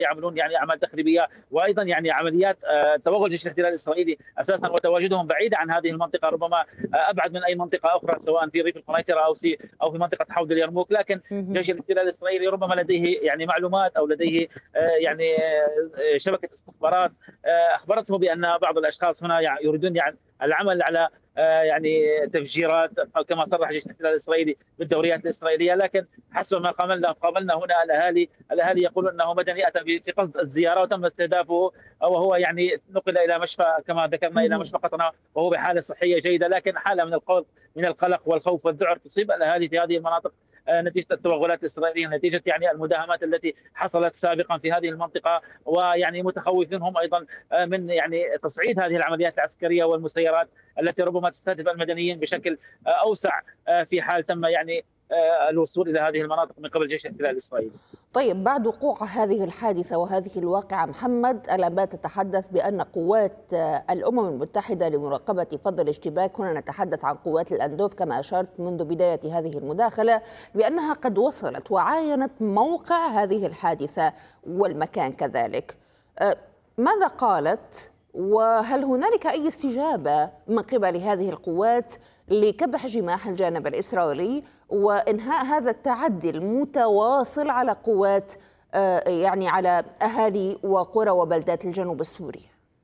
يعملون يعني اعمال تخريبيه، وايضا يعني عمليات توغل جيش الاحتلال الاسرائيلي اساسا وتواجدهم بعيدا عن هذه المنطقه، ربما ابعد من اي منطقه اخرى سواء في ريف القنيطره او في منطقه حوض اليرموك. لكن مهم. جيش الاحتلال الاسرائيلي ربما لديه يعني معلومات او لديه يعني شبكه استخبارات اخبرته بان بعض الاشخاص هنا يريدون يعني العمل على يعني تفجيرات كما صرح جيش الاحتلال الاسرائيلي بالدوريات الاسرائيليه. لكن حسب ما قابلنا هنا الاهالي يقولون انه مدني اتى في قصد الزياره وتم استهدافه، وهو يعني نقل الى مشفى كما ذكرنا الى مهم. مشفى قطنا وهو بحاله صحيه جيده، لكن حاله من القلق والخوف والذعر تصيب الاهالي في هذه المناطق نتيجه التوغلات الاسرائيليه، نتيجه يعني المداهمات التي حصلت سابقا في هذه المنطقه، ويعني متخوفين هم ايضا من يعني تصعيد هذه العمليات العسكريه والمسيرات التي ربما تستهدف المدنيين بشكل اوسع في حال تم يعني الوصول الى هذه المناطق من قبل جيش الاحتلال الاسرائيلي. طيب، بعد وقوع هذه الحادثة وهذه الواقعة محمد، ألا تتحدث بأن قوات الأمم المتحدة لمراقبة فض الاشتباك، هنا نتحدث عن قوات الأندوف كما أشرت منذ بداية هذه المداخلة، بأنها قد وصلت وعاينت موقع هذه الحادثة والمكان كذلك. ماذا قالت؟ وهل هنالك أي استجابة من قبل هذه القوات لكبح جماح الجانب الإسرائيلي وإنهاء هذا التعدي المتواصل على قوات يعني على أهالي وقرى وبلدات الجنوب السوري؟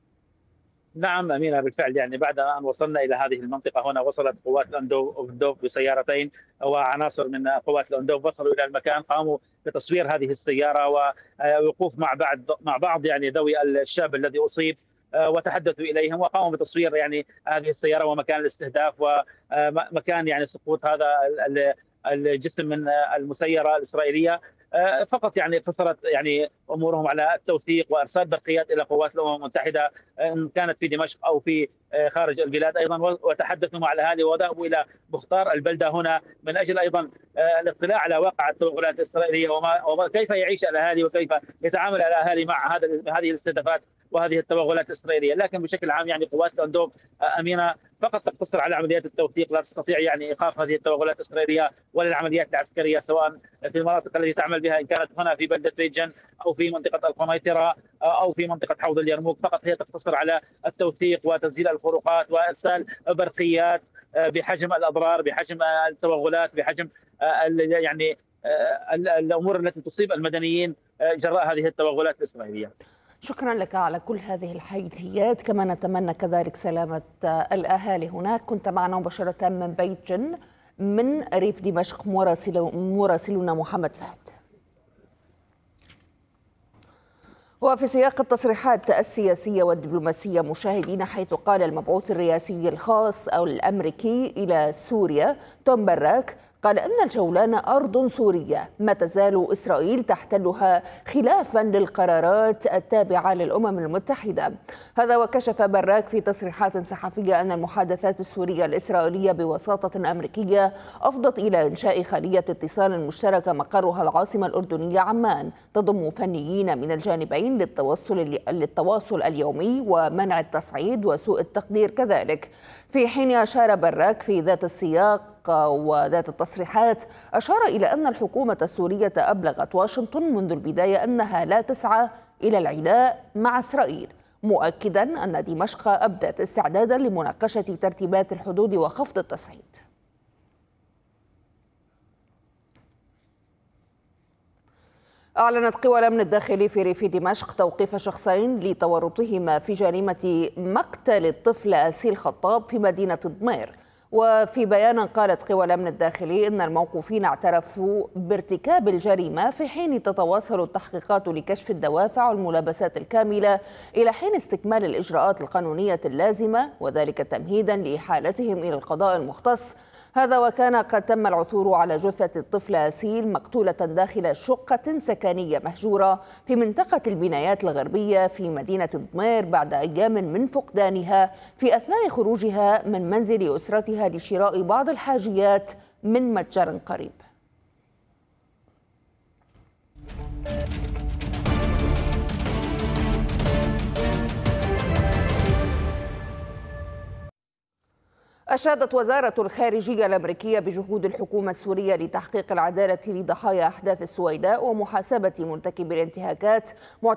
نعم أمينة، بالفعل يعني بعد أن وصلنا إلى هذه المنطقة هنا وصلت قوات الأندوف بسيارتين، وعناصر من قوات الأندوف وصلوا إلى المكان، قاموا بتصوير هذه السيارة ووقوف مع بعض يعني ذوي الشاب الذي أصيب، وتحدثوا إليهم وقاموا بتصوير يعني هذه السيارة ومكان الاستهداف ومكان يعني سقوط هذا الجسم من المسيرة الإسرائيلية. فقط يعني اقتصرت يعني امورهم على التوثيق وارسال برقيات الى قوات الامم المتحده ان كانت في دمشق او في خارج البلاد ايضا، وتحدثوا مع الاهالي وذهبوا الى مختار البلده هنا من اجل ايضا الاطلاع على واقع التوغلات الاسرائيليه وكيف يعيش الاهالي وكيف يتعامل الاهالي مع هذه الاستهدافات وهذه التوغلات الاسرائيليه. لكن بشكل عام يعني قوات الاندوف امينه فقط تقتصر على عمليات التوثيق، لا تستطيع يعني ايقاف هذه التوغلات الاسرائيليه ولا العمليات العسكريه سواء في المناطق التي تعمل بها، ان كانت هنا في بلده بيت جن او في منطقه القنيطره او في منطقه حوض اليرموك. فقط هي تقتصر على التوثيق وتسجيل الفروقات وارسال برقيات بحجم الاضرار، بحجم التوغلات، بحجم يعني الامور التي تصيب المدنيين جراء هذه التوغلات الاسرائيليه. شكرا لك على كل هذه الحيثيات، كما نتمنى كذلك سلامة الأهالي هناك. كنت معنا مباشرة من بيت جن من ريف دمشق مراسلنا محمد فهد. وفي سياق التصريحات السياسية والدبلوماسية مشاهدين، حيث قال المبعوث الرئاسي الخاص أو الأمريكي إلى سوريا توم براك، قال أن الجولان أرض سورية ما تزال إسرائيل تحتلها خلافا للقرارات التابعة للأمم المتحدة. هذا وكشف براك في تصريحات صحفية أن المحادثات السورية الإسرائيلية بوساطة أمريكية أفضت إلى إنشاء خلية اتصال مشتركة مقرها العاصمة الأردنية عمان، تضم فنيين من الجانبين للتواصل اليومي ومنع التصعيد وسوء التقدير كذلك. في حين أشار براك في ذات السياق وذات التصريحات، أشار إلى أن الحكومة السورية أبلغت واشنطن منذ البداية أنها لا تسعى إلى العداء مع إسرائيل، مؤكدا أن دمشق أبدت استعدادا لمناقشة ترتيبات الحدود وخفض التصعيد. أعلنت قوى الأمن الداخلي في ريف دمشق توقيف شخصين لتورطهما في جريمة مقتل الطفل أسيل خطاب في مدينة ضمير. وفي بيان قالت قوى الأمن الداخلي إن الموقوفين اعترفوا بارتكاب الجريمة، في حين تتواصل التحقيقات لكشف الدوافع والملابسات الكاملة إلى حين استكمال الإجراءات القانونية اللازمة، وذلك تمهيدا لإحالتهم إلى القضاء المختص. هذا وكان قد تم العثور على جثة الطفل أسيل مقتولة داخل شقة سكنية مهجورة في منطقة البنايات الغربية في مدينة ضمير بعد أيام من فقدانها في أثناء خروجها من منزل أسرتها لشراء بعض الحاجيات من متجر قريب. أشادت وزارة الخارجية الأمريكية بجهود الحكومة السورية لتحقيق العدالة لضحايا أحداث السويداء ومحاسبة مرتكبي الانتهاكات،